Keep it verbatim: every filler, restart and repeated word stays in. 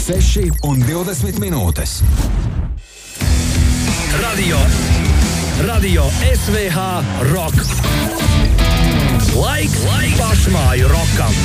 seši un divdesmit minūtes. Radio, radio S V H Rock. Laiks, laiks pašmāju rokam.